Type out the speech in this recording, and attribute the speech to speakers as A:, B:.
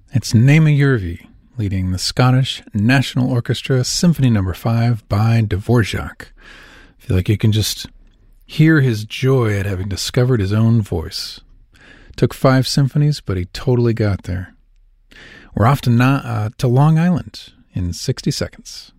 A: It's Naima Jurvi leading the Scottish National Orchestra Symphony No. 5 by Dvorak. I feel like you can just hear his joy at having discovered his own voice. Took 5 symphonies, but he totally got there. We're off to Long Island in 60 seconds.